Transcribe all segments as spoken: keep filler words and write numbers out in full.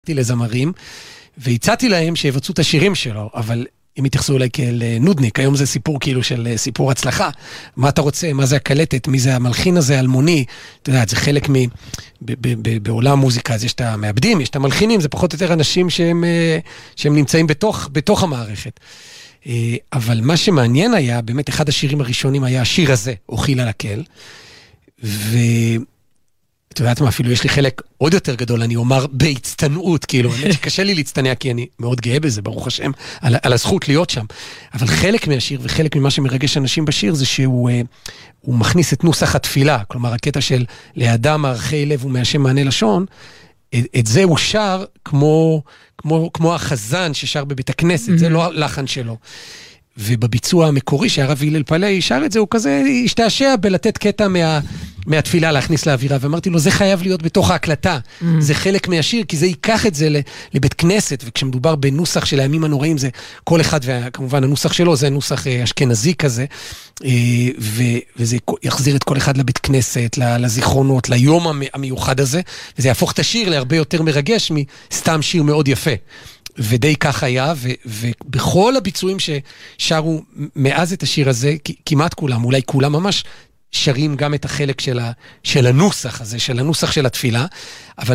לזמרים, והצעתי להם שיבצעו את השירים שלו, אבל הם התייחסו אליי כאל נודניק. היום זה סיפור כאילו של סיפור הצלחה. מה אתה רוצה? מה זה הקלטת? מי זה המלחין הזה, אלמוני? אתה יודע, זה חלק מ... בעולם המוזיקה, אז יש את המעבדים, יש את המלחינים, זה פחות או יותר אנשים שהם, שהם נמצאים בתוך, בתוך המערכת. אבל מה שמעניין היה, באמת אחד השירים הראשונים היה השיר הזה, אוכיל על הקל, ו... את יודעת מה, אפילו יש לי חלק עוד יותר גדול, אני אומר בהצטנעות, כאילו, באמת שקשה לי להצטנע, כי אני מאוד גאה בזה, ברוך השם, על, על הזכות להיות שם. אבל חלק מהשיר, וחלק ממה שמרגש אנשים בשיר, זה שהוא הוא מכניס את נוסח התפילה, כלומר, הקטע של לאדם ערכי לב ומהשם מענה לשון, את, את זה הוא שר כמו, כמו, כמו החזן ששר בבית הכנסת, mm-hmm. זה לא הלחן שלו. ובביצוע המקורי שהרב הלל פלאי שר את זה, הוא כזה השתעשע בלתת קטע מה, מהתפילה להכניס לאווירה, ואמרתי לו, זה חייב להיות בתוך ההקלטה, mm-hmm. זה חלק מהשיר, כי זה ייקח את זה לבית כנסת, וכשמדובר בנוסח של הימים הנוראים, זה כל אחד, וכמובן הנוסח שלו, זה נוסח אשכנזי כזה, ו, וזה יחזיר את כל אחד לבית כנסת, לזיכרונות, ליום המיוחד הזה, וזה יהפוך את השיר להרבה יותר מרגש, מסתם שיר מאוד יפה. ודי כך היה, ו- ובכל הביצועים ששרו מאז את השיר הזה, כמעט כולם, אולי כולם ממש שרים גם את החלק של, ה- של הנוסח הזה, של הנוסח של התפילה, אבל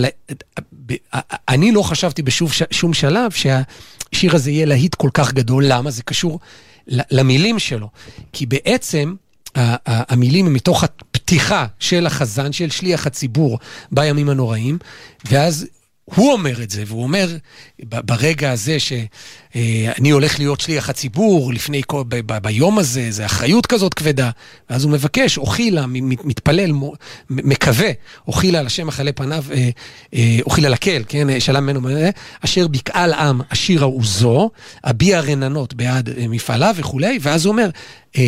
אני לא חשבתי בשום שום שלב שהשיר הזה יהיה להיט כל כך גדול. למה? זה קשור למילים שלו, כי בעצם המילים הם מתוך הפתיחה של החזן, של שליח הציבור בימים הנוראים, ואז הוא אומר את זה, והוא אומר, ברגע הזה שאני הולך להיות שליח הציבור, לפני, ב- ב- ביום הזה, זה אחריות כזאת כבדה, ואז הוא מבקש, אוכילה, מתפלל, מקווה, אוכילה על השם אחלה פניו, אוכילה לקל, כן, שלם ממנו, אשר בקעל עם, השיר העוזו, הביע רננות בעד מפעלה וכו', ואז הוא אומר,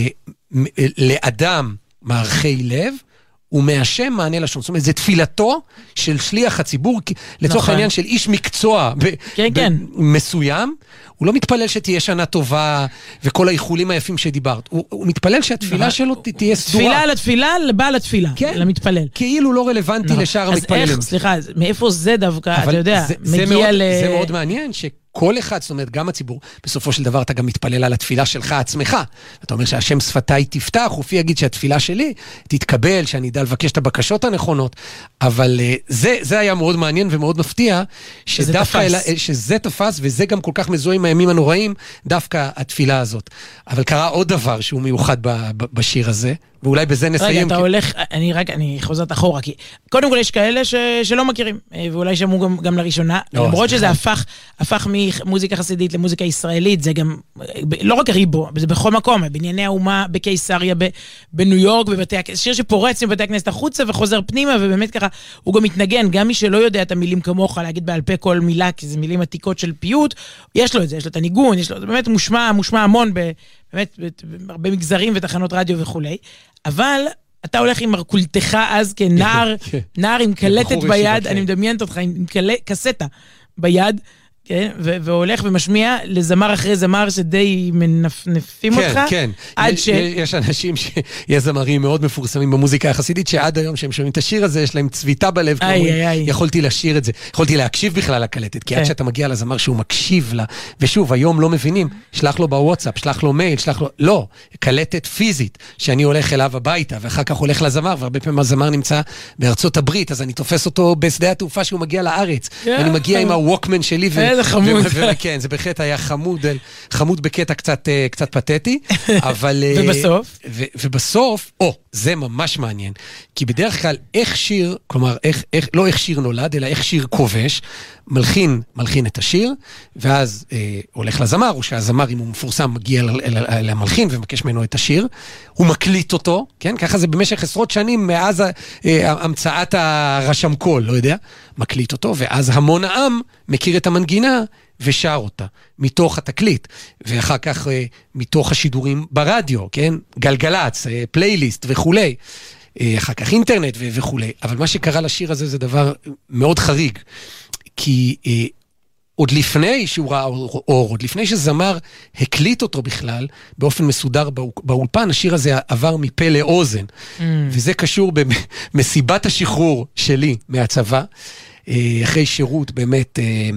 לאדם מערכי לב, ומהשם מענה לשון. זאת אומרת, זה תפילתו של שליח הציבור, לצורך העניין של איש מקצוע מסוים, הוא לא מתפלל שתהיה שנה טובה, וכל האיחולים היפים שדיברת. הוא מתפלל שהתפילה שלו תהיה סדורה. תפילה לתפילה, לבעל התפילה, למתפלל. כאילו לא רלוונטי לשאר המתפללים. אז איך, סליחה, מאיפה זה דווקא, אתה יודע, מגיע ל... זה מאוד מעניין ש... כל אחד, זאת אומרת, גם הציבור, בסופו של דבר אתה גם מתפלל על התפילה שלך עצמך. אתה אומר שהשם שפתיי תפתח, אופי יגיד שהתפילה שלי תתקבל, שאני אדע לבקש את הבקשות הנכונות, אבל זה, זה היה מאוד מעניין ומאוד מפתיע, שדווקא אלה, שזה תפס, וזה גם כל כך מזוהה עם הימים הנוראים, דווקא התפילה הזאת. אבל קרה עוד דבר שהוא מיוחד ב, ב, בשיר הזה, ואולי בזה נסיים. רגע, אתה כי... הולך, אני רק, אני חוזרת אחורה, כי קודם כל יש כאלה ש, שלא מכירים, ואולי שמעו גם, גם לראשונה, לא, למרות שזה הפך, הפך ממוזיקה חסידית למוזיקה ישראלית, זה גם, לא רק ריבו, זה בכל מקום, בנייני האומה, בקיסריה, בניו יורק, בבתי הכנסת, שיר שפורץ מבתי הכנסת החוצה וחוזר פנימה, ובאמת ככה, הוא גם מתנגן, גם מי שלא יודע את המילים כמוך, להגיד בעל פה כל מילה, כי זה מילים עתיקות של פיוט, יש לו את זה, יש לו את הניגון, יש לו, זה באמת מושמע, מושמע המון, באמת, הרבה מגזרים ותחנות רדיו וכולי, אבל אתה הולך עם מרקולתך אז כנער, נער עם קלטת ביד, אני מדמיינת אותך עם קסטה ביד, והולך ומשמיע לזמר אחרי זמר שדי מנפנפים אותך. כן, כן. יש אנשים, יש זמרים מאוד מפורסמים במוזיקה החסידית, שעד היום שהם שומעים את השיר הזה, יש להם צביטה בלב, יכולתי לשיר את זה, יכולתי להקשיב בכלל לקלטת, כי עד שאתה מגיע לזמר שהוא מקשיב לה, ושוב, היום לא מבינים, שלח לו בוואטסאפ, שלח לו מייל, שלח לו, לא, קלטת פיזית, שאני הולך אליו הביתה, ואחר כך הולך לזמר, והרבה פעמים הזמר נמצא בארצות הברית, אז אני תופס אותו בשדה התעופה שהוא מגיע לארץ, ואני מגיע עם הווקמן שלי זה חמוד. כן, זה בהחלט היה חמוד, חמוד בקטע קצת, קצת פתטי, אבל... ובסוף? ובסוף, או, זה ממש מעניין, כי בדרך כלל איך שיר, כלומר, איך, איך, לא איך שיר נולד, אלא איך שיר כובש, מלחין, מלחין את השיר, ואז אה, הולך לזמר, או שהזמר, אם הוא מפורסם, מגיע למלחין ומבקש ממנו את השיר, הוא מקליט אותו, כן? ככה זה במשך עשרות שנים, מאז אה, המצאת הרשם קול, לא יודע, מקליט אותו, ואז המון העם מכיר את המנגינה, ושר אותה, מתוך התקליט, ואחר כך אה, מתוך השידורים ברדיו, כן? גלגלץ, אה, פלייליסט וכולי, אה, אחר כך אינטרנט ו- וכולי, אבל מה שקרה לשיר הזה זה דבר מאוד חריג, כי אה, עוד לפני שהוא ראה אור, עוד לפני שזמר הקליט אותו בכלל, באופן מסודר באולפן, השיר הזה עבר מפה לאוזן, mm. וזה קשור במסיבת השחרור שלי מהצבא, אחרי שירות באמת